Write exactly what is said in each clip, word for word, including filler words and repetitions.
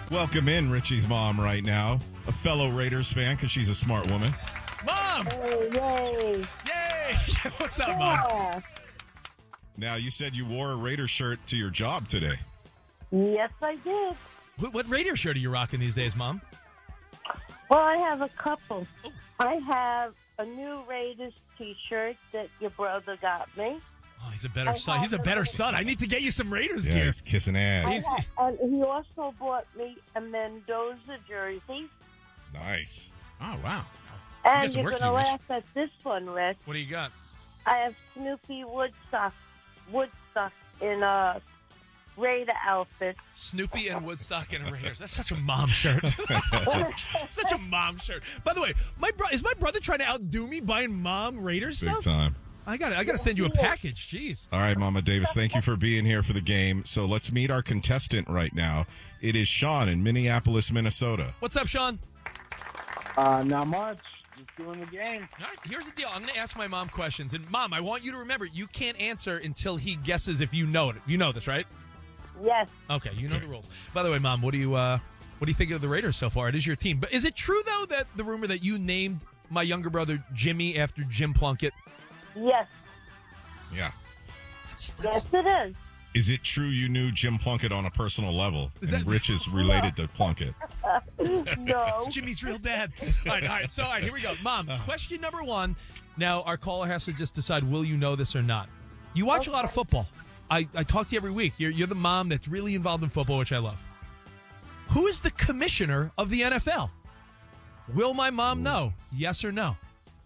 Welcome in Richie's mom right now, a fellow Raiders fan because she's a smart woman. Mom! Hey, yay. Yay! What's up, Mom? Yeah. Now, you said you wore a Raider shirt to your job today. Yes, I did. What, what Raider shirt are you rocking these days, Mom? Well, I have a couple. Oh. I have a new Raiders T-shirt that your brother got me. Oh, he's a better I son. He's a have better a- son. I need to get you some Raiders Yeah, gear. he's kissing I ass. He's- ha- and he also bought me a Mendoza jersey. Nice. Oh, wow. And got some you're work going to to do, laugh at this one, Rich. What do you got? I have Snoopy Woodstock, Woodstock in a Raider outfit. Snoopy and Woodstock and a Raiders. That's such a mom shirt. Such a mom shirt. By the way, my bro- is my brother trying to outdo me buying mom Raiders Big stuff? time. I got I got to send you a package. Jeez. All right, Mama Davis, thank you for being here for the game. So let's meet our contestant right now. It is Sean in Minneapolis, Minnesota. What's up, Sean? Uh, not much. Just doing the game. All right, here's the deal. I'm going to ask my mom questions. And, Mom, I want you to remember, you can't answer until he guesses if you know it. You know this, right? Yes. Okay, you know the rules. By the way, Mom, what do you uh, what do you think of the Raiders so far? It is your team. But is it true, though, that the rumor that you named my younger brother Jimmy after Jim Plunkett? Yes. Yeah. That's, that's, Yes, it is. Is it true you knew Jim Plunkett on a personal level? Is and that- Rich is related to Plunkett. No. Jimmy's real dad. All right, all right. So, all right, here we go. Mom, question number one. Now, our caller has to just decide, will you know this or not? You watch a lot of football. I, I talk to you every week. You're, you're the mom that's really involved in football, which I love. Who is the commissioner of the N F L? Will my mom know? Yes or no?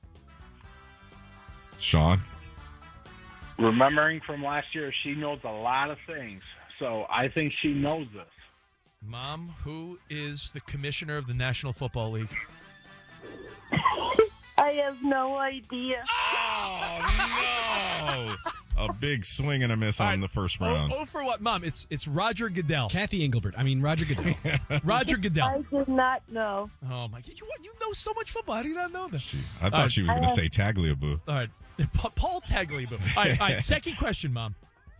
Sean? Remembering from last year, she knows a lot of things. So I think she knows this. Mom, who is the commissioner of the National Football League? I have no idea. Oh, no. A big swing and a miss All on right. the first Oh, round. oh, for what, Mom? It's it's Roger Goodell. Kathy Engelbert. I mean, Roger Goodell. Roger I Goodell. did not know. Oh, my God. You, you know so much football. How do you not know this? She- I thought All right. she was going to say Tagliabue. All right. Pa- Paul Tagliabue. All right, all right. Second question, Mom.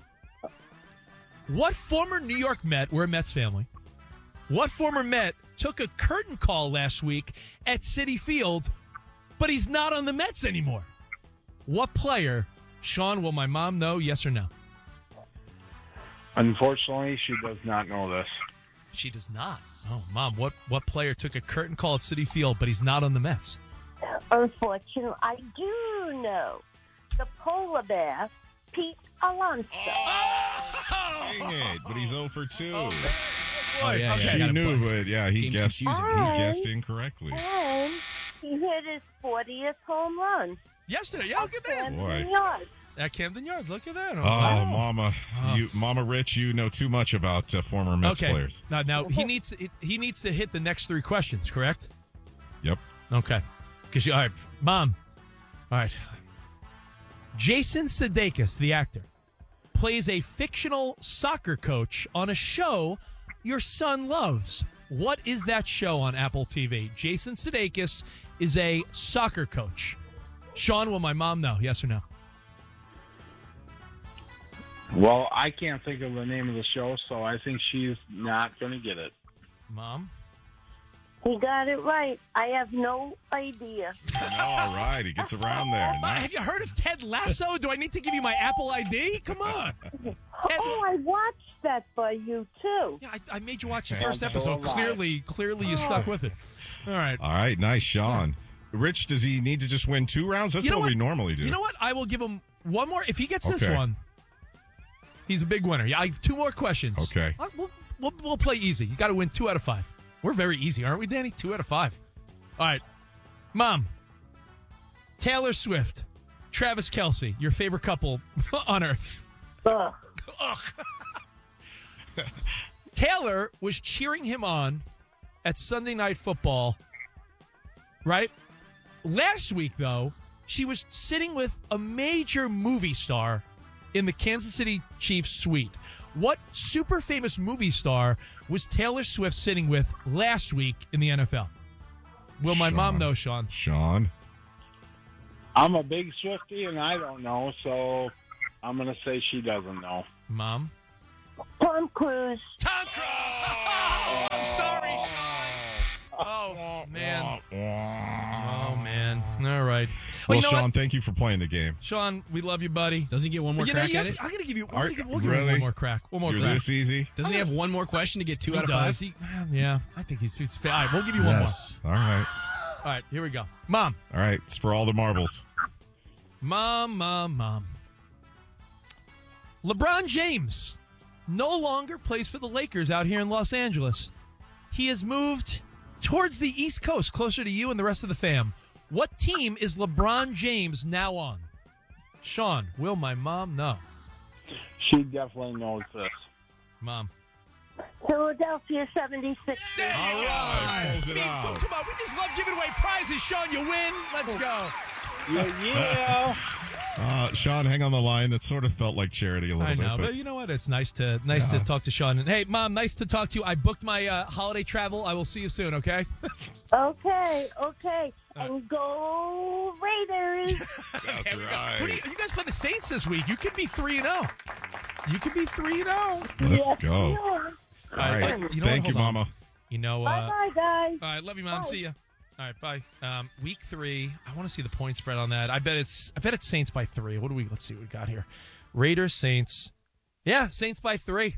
What former New York Met, we're a Mets family, what former Met took a curtain call last week at Citi Field, but he's not on the Mets anymore? What player? Sean, will my mom know, yes or no? Unfortunately, she does not know this. She does not. Oh, Mom, what, what player took a curtain call at Citi Field, but he's not on the Mets? Unfortunately, I do know the polar bear, Pete Alonso. Dang it, but he's oh for two. Boy, Oh, yeah, okay. yeah. She got a knew point. it. Yeah, he Game's guessed. He confusing. guessed incorrectly. And he hit his fortieth home run. Yesterday, yeah, look at that. And Boy. he yards. At Camden Yards, look at that. Oh, Wow. Mama, you, Mama Rich, you know too much about uh, former Mets Okay. players. Now, now he needs he needs to hit the next three questions, correct? Yep. Okay. Because you, all right, Mom. All right. Jason Sudeikis, the actor, plays a fictional soccer coach on a show your son loves. What is that show on Apple T V? Jason Sudeikis is a soccer coach. Sean, will my mom know? Yes or no? Well, I can't think of the name of the show, so I think she's not going to get it. Mom? He got it right. I have no idea. All right, he gets around there. Mom, have Nice. you heard of Ted Lasso? Do I need to give you my Apple I D? Come on. Ted, Oh, I watched that for you, too. yeah, I, I made you watch the Okay. first episode. So alive. Clearly, clearly you stuck with it. All right. All right, nice, Sean. Rich, does he need to just win two rounds? That's You know what, what? we normally do. You know what? I will give him one more. If he gets this Okay. one, he's a big winner. Yeah, I have two more questions. Okay. Uh, We'll, we'll, we'll play easy. You got to win two out of five. We're very easy, aren't we, Danny? Two out of five. All right. Mom, Taylor Swift, Travis Kelce, your favorite couple on earth. Ugh. Taylor was cheering him on at Sunday Night Football, right? Last week, though, she was sitting with a major movie star in the Kansas City Chiefs suite. What super famous movie star was Taylor Swift sitting with last week in the N F L? Will my Sean. mom know, Sean? Sean? I'm a big Swiftie, and I don't know, so I'm going to say she doesn't know. Mom? Tom Cruise. Tom Cruise! Oh, I'm sorry. Well, you know Sean, what? thank you for playing the game. Sean, we love you, buddy. Doesn't he get one more You know, crack you at have- it? I'm gonna give you. I'm Are- gonna give, we'll give him really? one more crack. One more You're crack. this easy? Doesn't he have one more question to get two He out of does. five? He- well, yeah, I think he's. he's all right, we'll give you one Yes. All right. more. All right, here we go. Mom, All right. It's for all the marbles. mom, mom, mom. LeBron James no longer plays for the Lakers out here in Los Angeles. He has moved towards the East Coast, closer to you and the rest of the fam. What team is LeBron James now on? Sean, will my mom know? She definitely knows this. Mom. Philadelphia seventy-six. There All you right. go. Pulls it See, out. Come on, we just love giving away prizes. Sean, you win. Let's go. Yeah, yeah. Uh, Sean, hang on the line. That sort of felt like charity a little I know, bit. but you know what? It's nice to nice Yeah. to talk to Sean. And hey, Mom, nice to talk to you. I booked my uh, holiday travel. I will see you soon. Okay. Okay, okay. And go Raiders. That's There we go. right. Who do you, you guys play the Saints this week. You could be three and zero. You could be three and zero. Let's Yes, go. we are. All right. You know Thank what? you, Hold on. Mama. You know. Bye Uh, bye, guys. all right, love you, Mom. Bye. See ya. All right, bye. Um, week three. I want to see the point spread on that. I bet it's. I bet it's Saints by three. What do we? Let's see what we got here. Raiders, Saints. Yeah, Saints by three.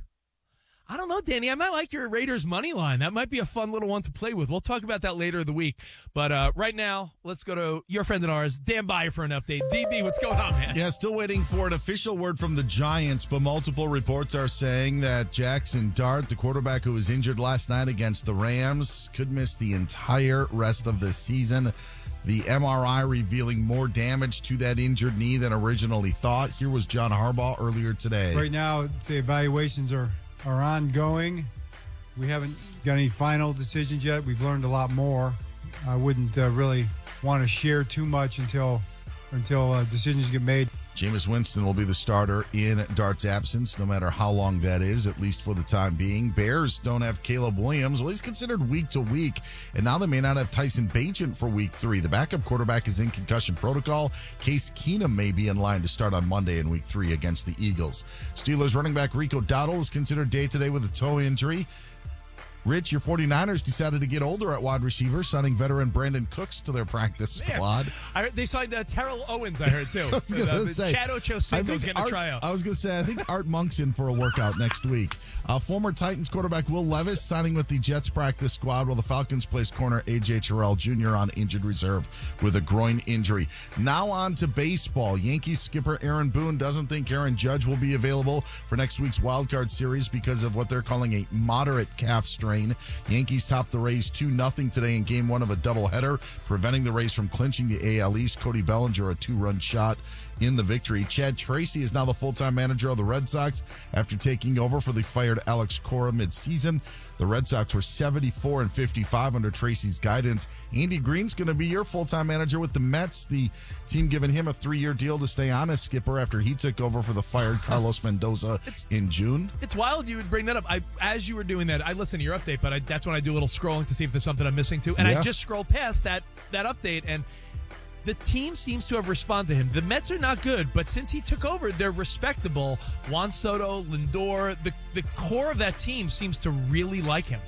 I don't know, Danny. I might like your Raiders money line. That might be a fun little one to play with. We'll talk about that later in the week. But uh, right now, let's go to your friend and ours, Dan Byer, for an update. D B, what's going on, man? Yeah, still waiting for an official word from the Giants, but multiple reports are saying that Jackson Dart, the quarterback who was injured last night against the Rams, could miss the entire rest of the season. The M R I revealing more damage to that injured knee than originally thought. Here was John Harbaugh earlier today. Right now, the evaluations are, are ongoing. We haven't got any final decisions yet. We've learned a lot more. I wouldn't uh, really want to share too much until until uh, decisions get made. Jameis Winston will be the starter in Dart's absence, no matter how long that is, at least for the time being. Bears don't have Caleb Williams. Well, he's considered week to week, and now they may not have Tyson Bagent for week three. The backup quarterback is in concussion protocol. Case Keenum may be in line to start on Monday in week three against the Eagles. Steelers running back Rico Dowdle is considered day-to-day with a toe injury. Rich, your 49ers decided to get older at wide receiver, signing veteran Brandon Cooks to their practice Man, squad. I heard they signed uh, Terrell Owens, I heard, too. I was gonna uh, say, Chad I Ochocinco's think going to Art- try out. I was going to say, I think Art Monk's in for a workout next week. Uh, former Titans quarterback Will Levis signing with the Jets practice squad, while the Falcons placed corner A J Terrell Junior on injured reserve with a groin injury. Now on to baseball. Yankees skipper Aaron Boone doesn't think Aaron Judge will be available for next week's wild card series because of what they're calling a moderate calf strain. Yankees topped the Rays two nothing today in game one of a doubleheader, preventing the Rays from clinching the A L East. Cody Bellinger, a two-run shot in the victory. Chad Tracy is now the full-time manager of the Red Sox after taking over for the fired Alex Cora midseason. The Red Sox were seventy-four and fifty-five under Tracy's guidance. Andy Green's going to be your full-time manager with the Mets. The team giving him a three-year deal to stay on as skipper after he took over for the fired Carlos Mendoza in June. It's wild you would bring that up. I, as you were doing that, I listened to your update, but I, that's when I do a little scrolling to see if there's something I'm missing too. And Yeah. I just scrolled past that that update, and the team seems to have responded to him. The Mets are not good, but since he took over, they're respectable. Juan Soto, Lindor, the the core of that team seems to really like him.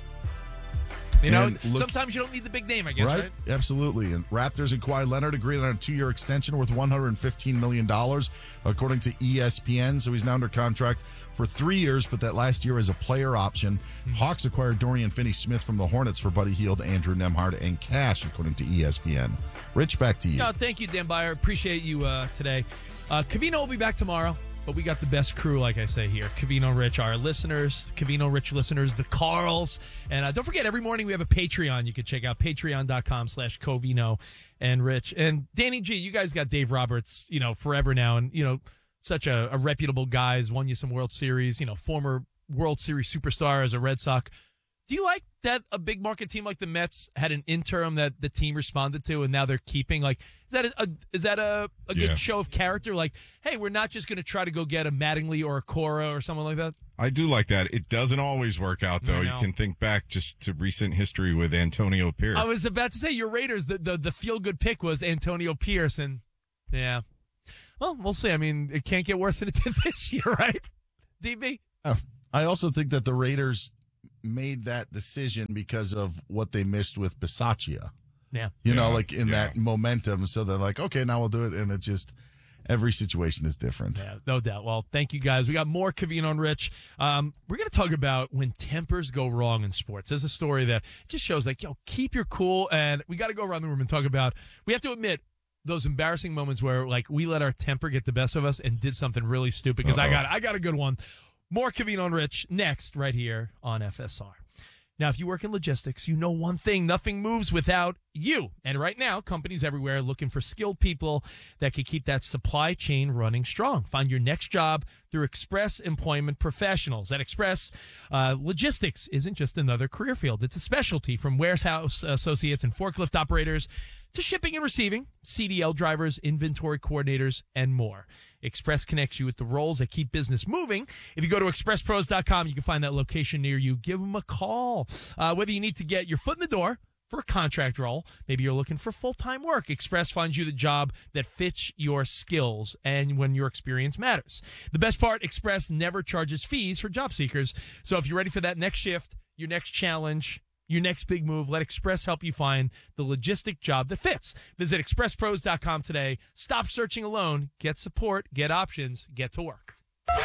You know, And look- sometimes you don't need the big name, I guess, right? Right? Absolutely. And Raptors and Kawhi Leonard agreed on a two-year extension worth one hundred fifteen million dollars, according to E S P N. So he's now under contract for three years, but that last year is a player option. Hawks acquired Dorian Finney-Smith from the Hornets for Buddy Hield, Andrew Nemhard, and cash, according to E S P N. Rich, back to you. No, thank you, Dan Byer. Appreciate you uh, today. Uh, Cavino will be back tomorrow, but we got the best crew, like I say here. Cavino Rich, our listeners, Cavino Rich listeners, the Carls. And uh, don't forget, every morning we have a Patreon you can check out, patreon.com slash Covino and Rich. And Danny G, you guys got Dave Roberts, you know, forever now. And, you know, such a, a reputable guy, has won you some World Series, you know, former World Series superstar as a Red Sox. Do you like that a big market team like the Mets had an interim that the team responded to and now they're keeping? Like, is that a, a is that a, a good Yeah. show of character? Like, hey, we're not just going to try to go get a Mattingly or a Cora or someone like that? I do like that. It doesn't always work out, though. I You know. can think back just to recent history with Antonio Pierce. I was about to say, your Raiders, the, the, the feel-good pick was Antonio Pierce, and yeah. Well, we'll see. I mean, it can't get worse than it did this year, right? D B? Oh, I also think that the Raiders made that decision because of what they missed with Bisaccia. Yeah. You know, Yeah, like in yeah. that momentum. So they're like, okay, now we'll do it. And it just, every situation is different. Yeah, no doubt. Well, thank you guys. We got more Covino and Rich. Um, we're going to talk about when tempers go wrong in sports. There's a story that just shows like, yo, keep your cool. And we got to go around the room and talk about, we have to admit, those embarrassing moments where like we let our temper get the best of us and did something really stupid. Because I got I got a good one. More Covino and Rich next right here on F S R. Now, if you work in logistics, you know one thing: nothing moves without you. And right now, companies everywhere are looking for skilled people that can keep that supply chain running strong. Find your next job through Express Employment Professionals. At Express, uh, logistics isn't just another career field. It's a specialty, from warehouse associates and forklift operators to shipping and receiving, C D L drivers, inventory coordinators, and more. Express connects you with the roles that keep business moving. If you go to express pros dot com, you can find that location near you. Give them a call. Uh, whether you need to get your foot in the door for a contract role, maybe you're looking for full-time work, Express finds you the job that fits your skills and when your experience matters. The best part, Express never charges fees for job seekers. So if you're ready for that next shift, your next challenge, your next big move, let Express help you find the logistic job that fits. Visit express pros dot com today. Stop searching alone. Get support. Get options. Get to work.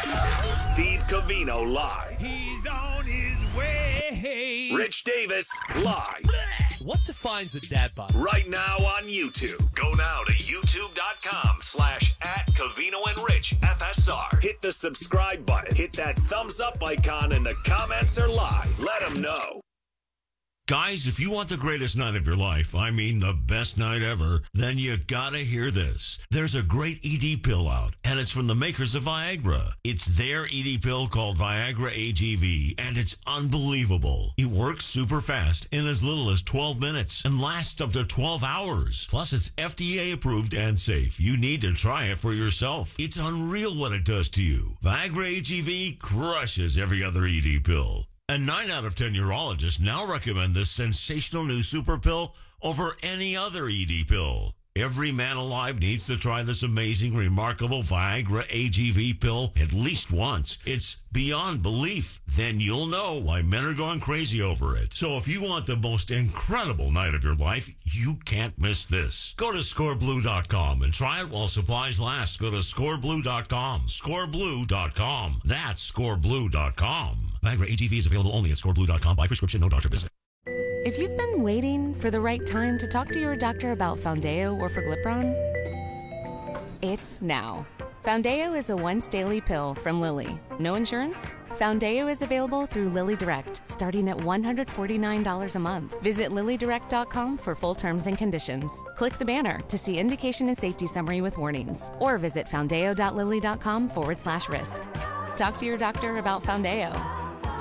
Steve Covino live. He's on his way. Rich Davis live. What defines a dad bod? Right now on YouTube. Go now to youtube.com slash at Covino and Rich F S R. Hit the subscribe button. Hit that thumbs up icon, and the comments are live. Let them know. Guys, if you want the greatest night of your life, I mean the best night ever, then you gotta hear this. There's a great E D pill out, and it's from the makers of Viagra. It's their E D pill called Viagra A G V, and it's unbelievable. It works super fast in as little as twelve minutes and lasts up to twelve hours. Plus, it's F D A approved and safe. You need to try it for yourself. It's unreal what it does to you. Viagra A G V crushes every other E D pill. And nine out of ten urologists now recommend this sensational new super pill over any other E D pill. Every man alive needs to try this amazing, remarkable Viagra A G V pill at least once. It's beyond belief. Then you'll know why men are going crazy over it. So if you want the most incredible night of your life, you can't miss this. Go to score blue dot com and try it while supplies last. Go to score blue dot com. score blue dot com. That's score blue dot com. Viagra A G V is available only at score blue dot com by prescription, no doctor visit. If you've been waiting for the right time to talk to your doctor about Foundeo or Forglipron, it's now. Foundeo is a once daily pill from Lilly. No insurance? Foundeo is available through Lilly Direct, starting at one hundred forty-nine dollars a month. Visit lilly direct dot com for full terms and conditions. Click the banner to see indication and safety summary with warnings, or visit foundeo.lilly.com forward slash risk. Talk to your doctor about Foundeo.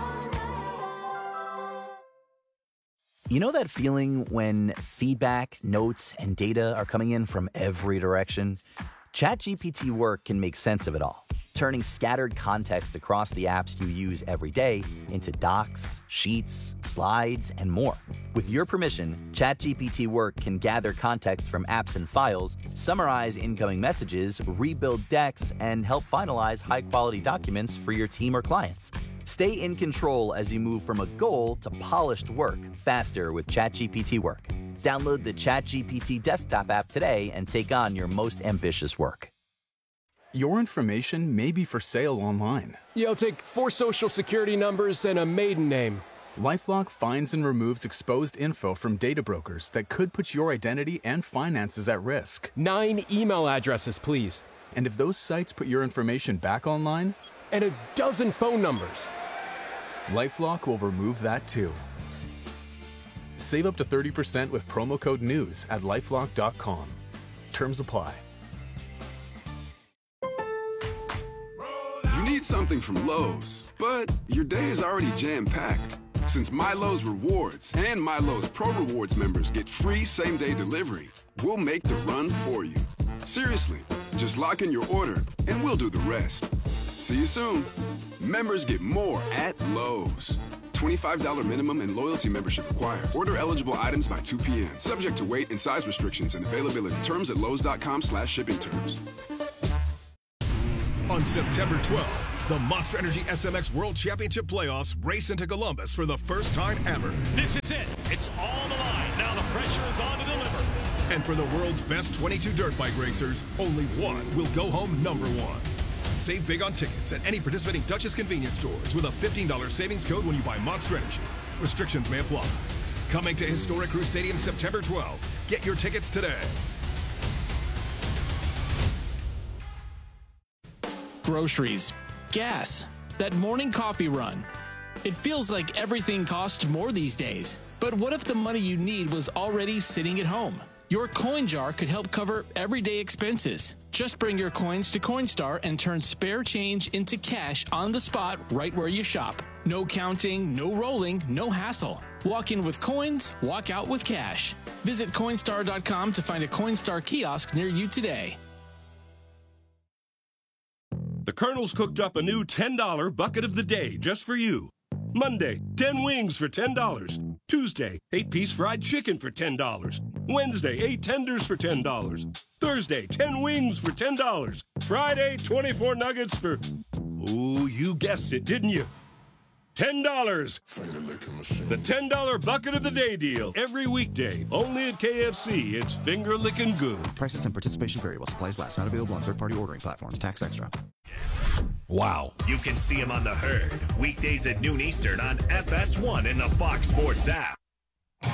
You know that feeling when feedback, notes, and data are coming in from every direction? ChatGPT Work can make sense of it all, turning scattered context across the apps you use every day into docs, sheets, slides, and more. With your permission, ChatGPT Work can gather context from apps and files, summarize incoming messages, rebuild decks, and help finalize high-quality documents for your team or clients. Stay in control as you move from a goal to polished work faster with ChatGPT Work. Download the ChatGPT desktop app today and take on your most ambitious work. Your information may be for sale online. Yeah, I'll take four social security numbers and a maiden name. LifeLock finds and removes exposed info from data brokers that could put your identity and finances at risk. Nine email addresses, please. And if those sites put your information back online? And a dozen phone numbers. LifeLock will remove that too. Save up to thirty percent with promo code NEWS at lifelock dot com. Terms apply. You need something from Lowe's, but your day is already jam-packed. Since MyLowe's Rewards and MyLowe's Pro Rewards members get free same-day delivery, we'll make the run for you. Seriously, just lock in your order and we'll do the rest. See you soon. Members get more at Lowe's. twenty-five dollars minimum and loyalty membership required. Order eligible items by two p.m. Subject to weight and size restrictions and availability. Terms at lowes.com slash shipping terms. On September twelfth, the Monster Energy S M X World Championship Playoffs race into Columbus for the first time ever. This is it. It's all on the line. Now the pressure is on to deliver. And for the world's best twenty-two dirt bike racers, only one will go home number one. Save big on tickets at any participating Duchess convenience stores with a fifteen dollars savings code when you buy Monster Energy. Restrictions may apply. Coming to Historic Crew Stadium September twelfth. Get your tickets today. Groceries, gas, that morning coffee run. It feels like everything costs more these days. But what if the money you need was already sitting at home? Your coin jar could help cover everyday expenses. Just bring your coins to Coinstar and turn spare change into cash on the spot right where you shop. No counting, no rolling, no hassle. Walk in with coins, walk out with cash. Visit Coinstar dot com to find a Coinstar kiosk near you today. The Colonel's cooked up a new ten dollar bucket of the day just for you. Monday, ten wings for ten dollars. Tuesday, eight piece fried chicken for ten dollars. Wednesday, eight tenders for ten dollars. Thursday, ten wings for ten dollars. Friday, twenty-four nuggets for, ooh, you guessed it, didn't you? ten dollars. The ten dollar bucket of the day deal. Every weekday, only at K F C. It's finger licking good. Prices and participation vary while supplies last. Not available on third-party ordering platforms. Tax extra. Wow. You can see him on The Herd. Weekdays at noon Eastern on F S one and the Fox Sports app.